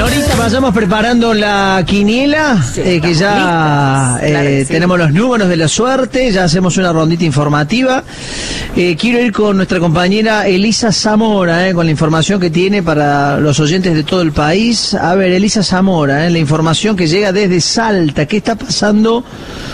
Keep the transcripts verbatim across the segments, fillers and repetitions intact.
Norita, vayamos preparando la quiniela, sí, eh, que ya eh, claro que sí. Tenemos los números de la suerte, ya hacemos una rondita informativa. Eh, quiero ir con nuestra compañera Elisa Zamora, eh, con la información que tiene para los oyentes de todo el país. A ver, Elisa Zamora, eh, la información que llega desde Salta. ¿Qué está pasando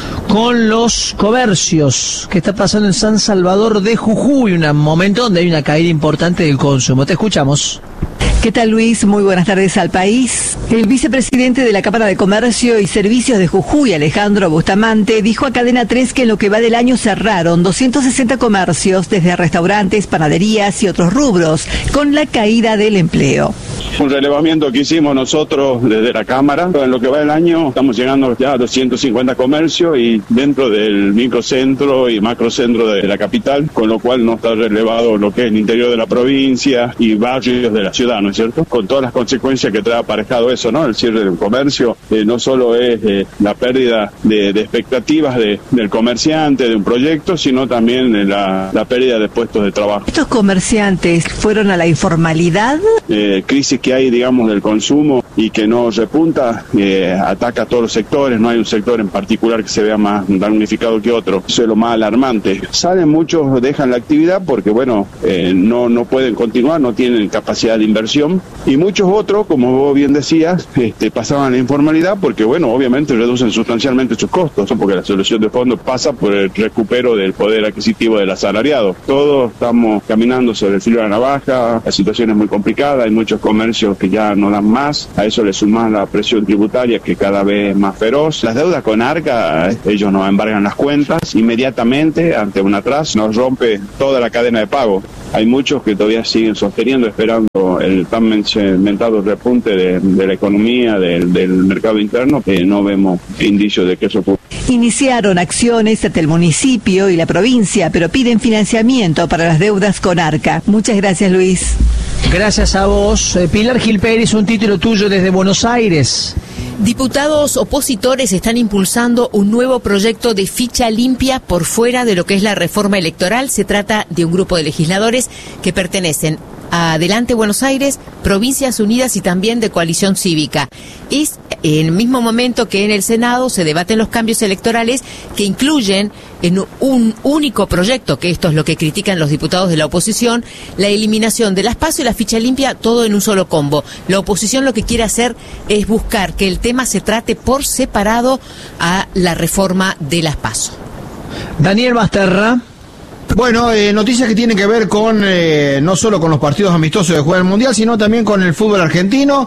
con los comercios? ¿Qué está pasando en San Salvador de Jujuy? Un momento donde hay una caída importante del consumo. Te escuchamos. ¿Qué tal, Luis? Muy buenas tardes al país. El vicepresidente de la Cámara de Comercio y Servicios de Jujuy, Alejandro Bustamante, dijo a Cadena tres que en lo que va del año cerraron doscientos sesenta comercios, desde restaurantes, panaderías y otros rubros, con la caída del empleo. Un relevamiento que hicimos nosotros desde la Cámara. En lo que va del año estamos llegando ya a doscientos cincuenta comercios y dentro del microcentro y macrocentro de la capital, con lo cual no está relevado lo que es el interior de la provincia y barrios de la ciudad, ¿no es cierto? Con todas las consecuencias que trae aparejado eso, ¿no? El cierre del comercio eh, no solo es eh, la pérdida de, de expectativas de, del comerciante, de un proyecto, sino también eh, la, la pérdida de puestos de trabajo. ¿Estos comerciantes fueron a la informalidad? Eh, crisis que hay, digamos, del consumo y que no repunta, eh, ataca a todos los sectores, no hay un sector en particular que se vea más damnificado que otro. Eso es lo más alarmante. Salen muchos, dejan la actividad porque, bueno, eh, no, no pueden continuar, no tienen capacidad de inversión, y muchos otros, como vos bien decías, este, pasaban a la informalidad porque, bueno, obviamente reducen sustancialmente sus costos, porque la solución de fondo pasa por el recupero del poder adquisitivo del asalariado. Todos estamos caminando sobre el filo de la navaja, la situación es muy complicada, hay muchos comercios que ya no dan más, a eso le sumás la presión tributaria que cada vez es más feroz. Las deudas con Arca, ellos nos embargan las cuentas inmediatamente ante un atraso, nos rompe toda la cadena de pago. Hay muchos que todavía siguen sosteniendo, esperando el tan mentado repunte de, de la economía, de, del mercado interno, que no vemos indicios de que eso ocurra. Iniciaron acciones ante el municipio y la provincia, pero piden financiamiento para las deudas con Arca. Muchas gracias, Luis. Gracias a vos. Eh, Pilar Gil Pérez, un título tuyo desde Buenos Aires. Diputados opositores están impulsando un nuevo proyecto de ficha limpia por fuera de lo que es la reforma electoral. Se trata de un grupo de legisladores que pertenecen a Adelante Buenos Aires, Provincias Unidas y también de Coalición Cívica. Es en el mismo momento que en el Senado se debaten los cambios electorales que incluyen en un único proyecto, que esto es lo que critican los diputados de la oposición, la eliminación de las PASO y la ficha limpia, todo en un solo combo. La oposición lo que quiere hacer es buscar que el tema se trate por separado a la reforma de las PASO. Daniel Basterra. Bueno, eh, noticias que tienen que ver con eh, no solo con los partidos amistosos de jugar el Mundial, sino también con el fútbol argentino.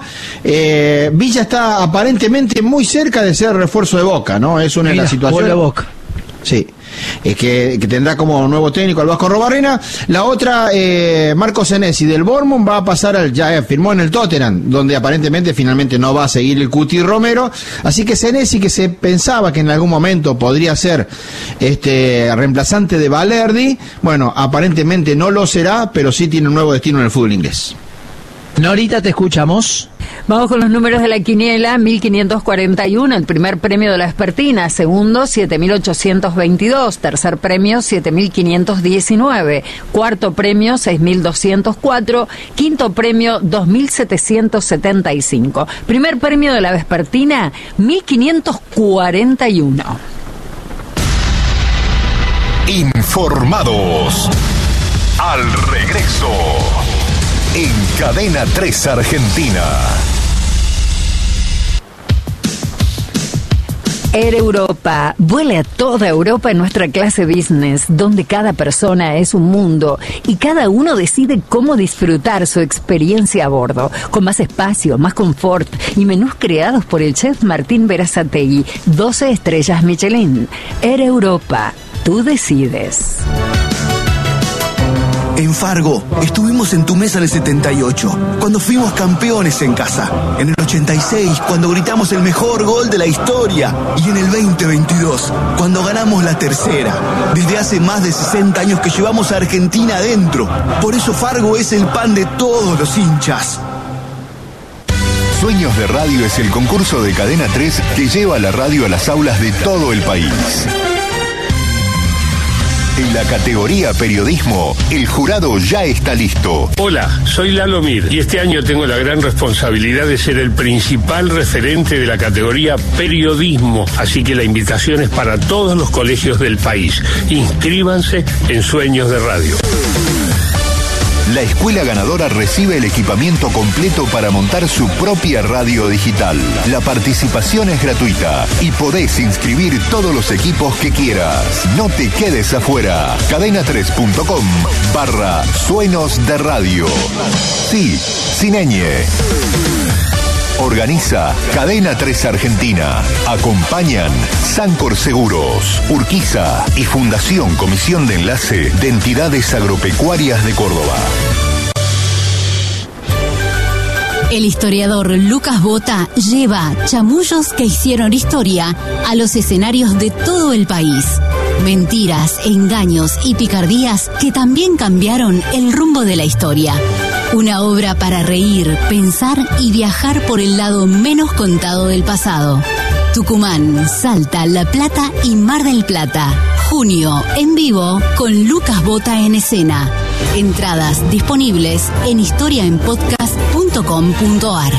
Eh, Villa está aparentemente muy cerca de ser refuerzo de Boca, ¿no? Es una de las situaciones. Vuelve Boca. Sí. Es que, que tendrá como nuevo técnico al Vasco Robarrena. La otra, eh, Marco Senesi del Bournemouth va a pasar al, ya eh, firmó en el Tottenham, donde aparentemente finalmente no va a seguir el Cuti Romero. Así que Senesi, que se pensaba que en algún momento podría ser este reemplazante de Valerdi, bueno, aparentemente no lo será, pero sí tiene un nuevo destino en el fútbol inglés. Norita, te escuchamos. Vamos con los números de la quiniela. Mil quinientos cuarenta y uno, el primer premio de la Vespertina. Segundo, siete mil ochocientos veintidós. Tercer premio, siete mil quinientos diecinueve. Cuarto premio, seis mil doscientos cuatro. Quinto premio, dos mil setecientos setenta y cinco. Primer premio de la Vespertina, mil quinientos cuarenta y uno. Informados. Al regreso. En Cadena tres Argentina. Air Europa. Vuele a toda Europa en nuestra clase business, donde cada persona es un mundo y cada uno decide cómo disfrutar su experiencia a bordo, con más espacio, más confort y menús creados por el chef Martín Berazategui. doce estrellas Michelin. Air Europa. Tú decides. En Fargo, estuvimos en tu mesa en el setenta y ocho, cuando fuimos campeones en casa. En el ochenta y seis, cuando gritamos el mejor gol de la historia. Y en el veinte veintidós, cuando ganamos la tercera. Desde hace más de sesenta años que llevamos a Argentina adentro. Por eso Fargo es el pan de todos los hinchas. Sueños de Radio es el concurso de Cadena tres que lleva la radio a las aulas de todo el país. En la categoría periodismo, el jurado ya está listo. Hola, soy Lalo Mir y este año tengo la gran responsabilidad de ser el principal referente de la categoría periodismo, así que la invitación es para todos los colegios del país. Inscríbanse en Sueños de Radio. La escuela ganadora recibe el equipamiento completo para montar su propia radio digital. La participación es gratuita y podés inscribir todos los equipos que quieras. No te quedes afuera. cadena tres punto com barra Sueños de Radio. Sí, sin ñ. Organiza Cadena tres Argentina. Acompañan Sancor Seguros, Urquiza y Fundación Comisión de Enlace de Entidades Agropecuarias de Córdoba. El historiador Lucas Bota lleva chamullos que hicieron historia a los escenarios de todo el país. Mentiras, engaños y picardías que también cambiaron el rumbo de la historia. Una obra para reír, pensar y viajar por el lado menos contado del pasado. Tucumán, Salta, La Plata y Mar del Plata. Junio, en vivo, con Lucas Bota en escena. Entradas disponibles en historia en podcast punto com punto ar.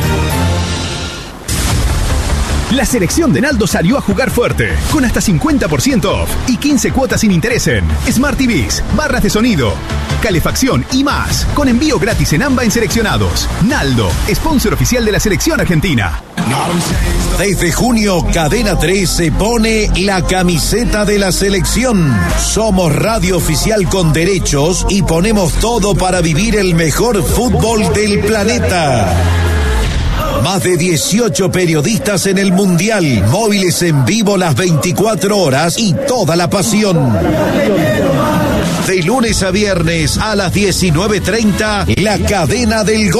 La selección de Naldo salió a jugar fuerte, con hasta cincuenta por ciento off y quince cuotas sin interés en Smart T Vs, barras de sonido, calefacción y más, con envío gratis en AMBA en seleccionados. Naldo, sponsor oficial de la selección argentina. Desde junio, Cadena tres se pone la camiseta de la selección. Somos radio oficial con derechos y ponemos todo para vivir el mejor fútbol del planeta. Más de dieciocho periodistas en el Mundial, móviles en vivo las veinticuatro horas y toda la pasión. De lunes a viernes a las diecinueve treinta, la cadena del gol.